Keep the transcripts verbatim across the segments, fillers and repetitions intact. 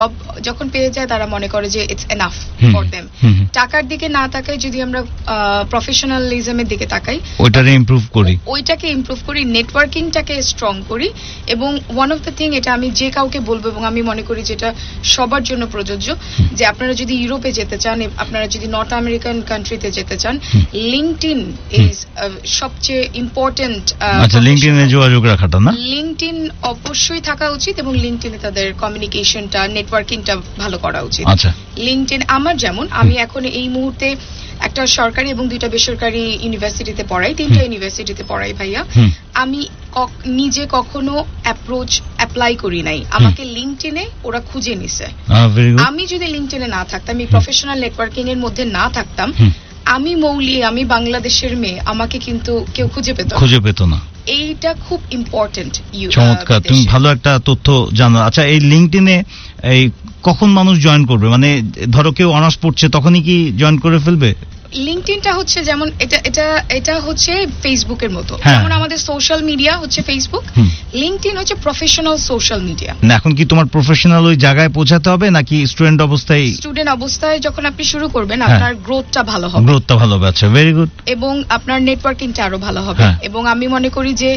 যখন পেয়ে যায় তারা মনে করে যে ইটস এনাফ ফর দেম। টাকার দিকে না তাকাই, যদি আমরা প্রফেশনালিজমের দিকে তাকাই, ওইটাকে ইমপ্রুভ করি ওইটাকে ইমপ্রুভ করি নেটওয়ার্কিংটাকে স্ট্রং করি। এবং ওয়ান অফ দ্য থিং, এটা আমি যে কাউকে বলবো এবং আমি মনে করি যেটা সবার জন্য প্রযোজ্য, যে আপনারা যদি ইউরোপে যেতে চান, আপনারা যদি নর্থ আমেরিকান কান্ট্রিতে যেতে চান, লিঙ্কডইন ইজ সবচেয়ে ইম্পর্টেন্ট। আচ্ছা, লিঙ্কডইনে যোগাযোগ রাখাটা না, লিঙ্কডইন অবশ্যই থাকা উচিত এবং লিঙ্কডইনে তাদের কমিউনিকেশনটা, নেটওয়ার্কিংটা ভালো করা উচিত। আচ্ছা, লিঙ্কডইন আমার যেমন, আমি এখন এই মুহূর্তে একটা সরকারি এবং দুইটা বেসরকারি ইউনিভার্সিটিতে পড়াই, তিনটা ইউনিভার্সিটিতে পড়াই ভাইয়া। আমি নিজে কখনো অ্যাপ্রোচ অ্যাপ্লাই করি নাই, আমাকে লিঙ্কডইনে ওরা খুঁজে নিছে। আমি যদি লিঙ্কডইনে না থাকতাম, আমি প্রফেশনাল নেটওয়ার্কিং এর মধ্যে না থাকতাম, আমি মৌলি, আমি বাংলাদেশের মেয়ে, আমাকে কিন্তু কেউ খুঁজে পেত খুঁজে পেত না। এইটা খুব ইম্পর্টেন্ট। চমৎকার, তুমি ভালো একটা তথ্য জানো। আচ্ছা, এই লিঙ্কডইনে এই কখন মানুষ জয়েন করবে? মানে ধরো কেউ অনার্স পড়ছে, তখনই কি জয়েন করে ফেলবে? লিঙ্কডইনটা হচ্ছে যেমন এটা এটা এটা হচ্ছে ফেসবুকের মতো, যেমন আমাদের সোশ্যাল মিডিয়া হচ্ছে ফেসবুক, লিঙ্কডইন হচ্ছে প্রফেশনাল সোশ্যাল মিডিয়া। না, এখন কি তোমার প্রফেশনাল ওই জায়গায় পৌঁছাতে হবে নাকি স্টুডেন্ট অবস্থায়? স্টুডেন্ট অবস্থায় যখন আপনি শুরু করবেন, আপনার গ্রোথটা ভালো হবে। গ্রোথটা ভালো হবে, আচ্ছা, ভেরি গুড। এবং আপনার নেটওয়ার্কিংটা আরো ভালো হবে। এবং আমি মনে করি যে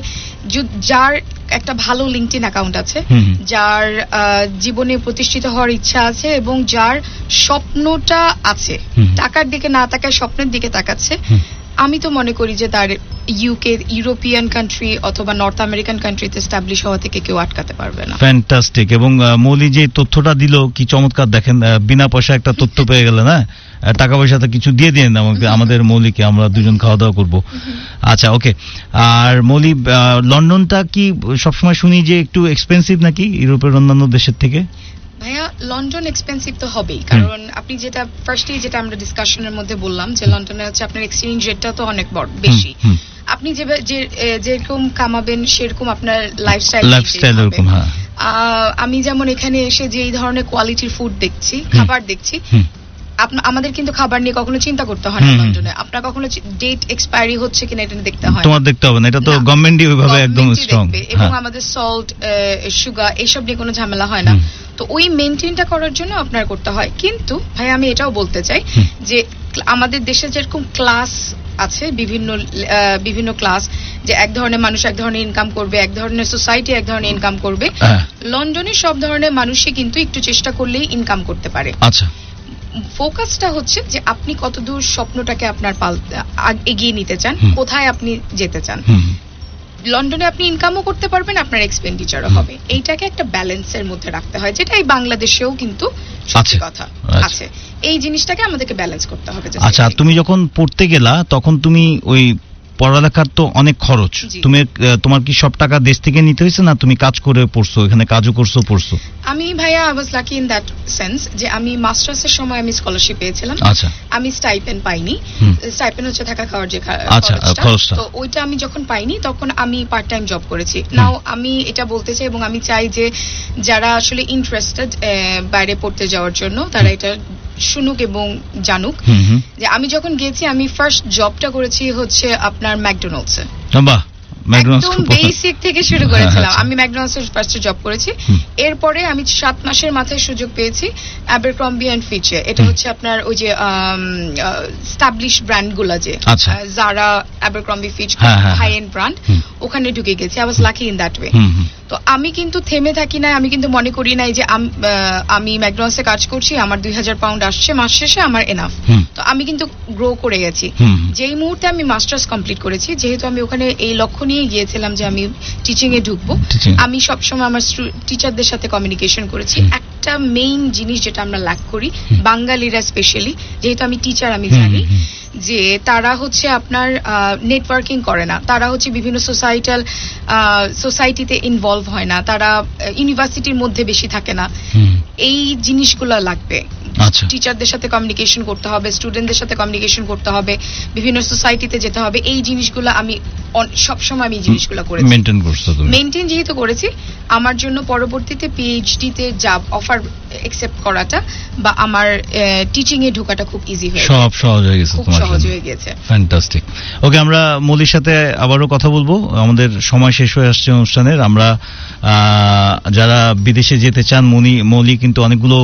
যার একটা ভালো লিঙ্কডইন অ্যাকাউন্ট আছে, যার জীবনে প্রতিষ্ঠিত হওয়ার ইচ্ছা আছে এবং যার স্বপ্নটা আছে, টাকার দিকে না তাকায় স্বপ্নের দিকে তাকাচ্ছে, আমি তো মনে করি যে তার ইউকে, ইউরোপিয়ান কান্ট্রি অথবা নর্থ আমেরিকান কান্ট্রিতে এস্টাবলিশ হওয়া থেকে কেউ আটকাতে পারবে না। ফ্যান্টাস্টিক। এবং মৌলি যে তথ্যটা দিল কি চমৎকার, দেখেন বিনা পয়সা একটা তথ্য পেয়ে গেলেন। হ্যাঁ, টাকা পয়সাতে কিছু দিয়ে দিন আমাকে, আমাদের মৌলিকে, আমরা দুজন খাওয়া দাওয়া করবো। আচ্ছা, ওকে। আর মৌলি, লন্ডনটা কি সবসময় শুনি যে একটু এক্সপেন্সিভ নাকি ইউরোপের অন্যান্য দেশের থেকে? ভাইয়া, লন্ডন এক্সপেন্সিভ তো হবেই, কারণ আপনি যেটা ফার্স্টে যেটা আমরা ডিসকাশনের মধ্যে বললাম যে লন্ডনে হচ্ছে আপনার এক্সচেঞ্জ রেটটা তো অনেক বড় বেশি। আপনি যে যেরকম কামাবেন সেরকম আপনার লাইফস্টাইল লাইফস্টাইল এরকম। হ্যাঁ, আমি যেমন এখানে এসে যে এই ধরনের কোয়ালিটির ফুড দেখছি, খাবার দেখছি, আমাদের কিন্তু খাবার নিয়ে কখনো চিন্তা করতে হয় না লন্ডনে। আপনার কখনো ডেট এক্সপায়ারি হচ্ছে কিনা এটা দেখতে হয়, তোমার দেখতে হবে না, এটা তো গভর্নমেন্টই ওইভাবে একদম স্ট্রং। এবং আমাদের সল্ট, সুগার এইসব নিয়ে কোনো ঝামেলা হয় না। তো ওই মেইনটেইনটা করার জন্য আপনার করতে হয়। কিন্তু ভাই আমি এটাও বলতে চাই যে আমাদের দেশে যেরকম ক্লাস আছে, বিভিন্ন বিভিন্ন ক্লাস, যে এক ধরনের মানুষ এক ধরনের ইনকাম করবে, এক ধরনের সোসাইটি এক ধরনের ইনকাম করবে, লন্ডনে সব ধরনের মানুষই কিন্তু একটু চেষ্টা করলেই ইনকাম করতে পারে। আচ্ছা, ফোকাসটা হচ্ছে যে আপনি কতদূর স্বপ্নটাকে আপনার পাল এগিয়ে নিতে চান, কোথায় আপনি যেতে চান। লন্ডনে আপনি ইনকামও করতে পারবেন, আপনার এক্সপেন্ডিচারও হবে। এইটাকে একটা ব্যালেন্সের মধ্যে রাখতে হয়, যেটা এই বাংলাদেশেও কিন্তু সত্যি কথা আছে। এই জিনিসটাকে আমাদেরকে ব্যালেন্স করতে হবে। আচ্ছা, তুমি যখন পড়তে গেলা তখন তুমি ওই পড়ালেখার তো অনেক খরচ, তুমি তোমার কি সব টাকা দেশ থেকে নিতে হয়েছে না তুমি কাজ করে পড়ছো, এখানে কাজও করছো, পড়ছো? আমি ভাইয়া I was lucky in that sense যে আমি মাস্টার্সের সময় আমি স্কলারশিপ পেয়েছিলাম। আচ্ছা, আমি স্টাইপেন্ড পাইনি। স্টাইপেন্ড হচ্ছে থাকা খাওয়ার যে খরচটা, তো ওইটা আমি যখন পাইনি তখন আমি পার্ট টাইম জব করেছি। নাও আমি এটা বলতে চাই এবং আমি চাই যে যারা আসলে ইন্টারেস্টেড বাইরে পড়তে যাওয়ার জন্য তারা এটা শুনুক এবং জানুক যে আমি যখন গেছি আমি ফার্স্ট জবটা করেছি হচ্ছে আপনার ম্যাকডোনাল্ডস এ। একদম বেসিক থেকে শুরু করেছিলাম। আমি ম্যাকডোনাল্ডস এর ফার্স্ট জব করেছি। এরপরে আমি সাত মাসের মাথায় সুযোগ পেয়েছি অ্যাবেরক্রম্বি এন্ড ফিচে। এটা হচ্ছে আপনার ওই যে স্টাবলিশ ব্র্যান্ড গুলা, যে জারা, অ্যাবেরক্রম্বি ফিচ, হাই এন্ড ব্র্যান্ড, ওখানে ঢুকে গেছি। I was lucky in that way. তো আমি কিন্তু থেমে থাকি নাই, আমি কিন্তু মনে করি নাই যে আমি ম্যাকডোনাল্ডস এ কাজ করছি, আমার দুই হাজার পাউন্ড আসছে মাস শেষে, আমার এনাফ। তো আমি কিন্তু গ্রো করে গেছি। যেই মুহূর্তে আমি মাস্টার্স কমপ্লিট করেছি, যেহেতু আমি ওখানে এই লক্ষ্য নিয়ে গিয়েছিলাম যে আমি টিচিং এ ঢুকবো, আমি সবসময় আমার টিচারদের সাথে কমিউনিকেশন করেছি। একটা মেইন জিনিস যেটা আমরা ল্যাক করি বাঙালিরা স্পেশালি, যেহেতু আমি টিচার আমি জানি যে তারা হচ্ছে আপনার নেটওয়ার্কিং করে না, তারা হচ্ছে বিভিন্ন সোসাইটাল সোসাইটিতে ইনভলভ হয় না, তারা ইউনিভার্সিটির মধ্যে বেশি থাকে না। এই জিনিসগুলো লাগবে। আচ্ছা টিচারদের সাথে কমিউনিকেশন করতে হবে, স্টুডেন্টদের সাথে কমিউনিকেশন করতে হবে, বিভিন্ন সোসাইটিতে যেতে হবে, এই জিনিসগুলো আমি সব সময় আমি এই জিনিসগুলো করেছি, মেইনটেইন করছো তুমি। মেইনটেইন যেহেতু করেছি, আমার জন্য পরবর্তীতে পিএইচডি তে জব অফার অ্যাকসেপ্ট করাটা বা আমার টিচিং এ ঢোকাটা খুব ইজি হয়ে সব সহজ হয়ে গেছে, খুব সহজ হয়ে গেছে। ফ্যান্টাস্টিক। ওকে, আমরা মৌলির সাথে আবারও কথা বলবো, আমাদের সময় শেষ হয়ে আসছে অনুষ্ঠানের। আমরা যারা বিদেশে যেতে চান, মৌলি মৌলি কিন্তু অনেকগুলো